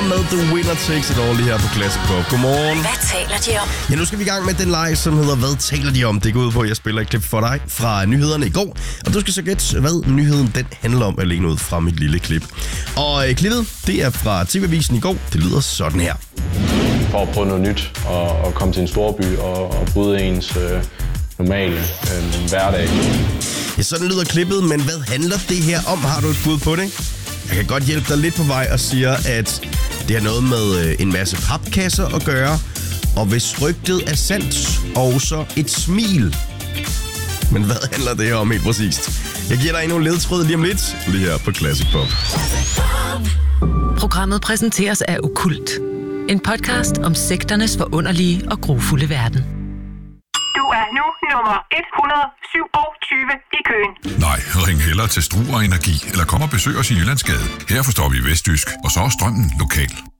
med The Winner Takes It All lige her på Classic Pop. Godmorgen. Hvad taler de om? Ja, nu skal vi i gang med den leg, som hedder Hvad taler de om? Det går ud på, at jeg spiller et klip for dig fra nyhederne i går. Og du skal så gætte, hvad nyheden den handler om, alene ud fra mit lille klip. Og klippet, det er fra TV-avisen i går. Det lyder sådan her. For at prøve noget nyt og komme til en storby og bryde ens normale hverdag. Ja, sådan lyder klippet, men hvad handler det her om? Har du et bud på det? Jeg kan godt hjælpe dig lidt på vej og siger, at det har noget med en masse papkasser at gøre. Og hvis rygtet er sandt, også et smil. Men hvad handler det her om helt præcist? Jeg giver dig endnu en ledtråd lige om lidt, lige her på Classic Pop. Programmet præsenteres af Okkult. En podcast om sekternes forunderlige og grufulde verden. Du er nu nummer 127 i køen. Nej, ring hellere til Struer Energi, eller kom og besøg os i Jyllandsgade. Her forstår vi vestjysk, og så er strømmen lokal.